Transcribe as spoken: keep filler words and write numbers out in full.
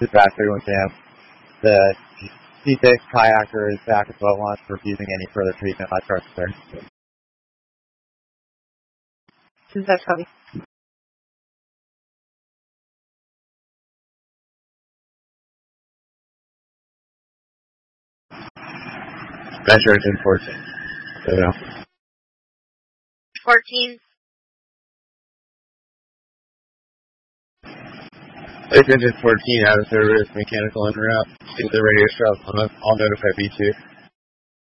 Disaster one camp. The C six kayaker is back at boat launch, refusing any further treatment by trust, sir. Dispatch copy. Measure engine fourteen. So no. fourteen. Base engine fourteen out of service, mechanical en route. See the radio shop on, I'll notify B two.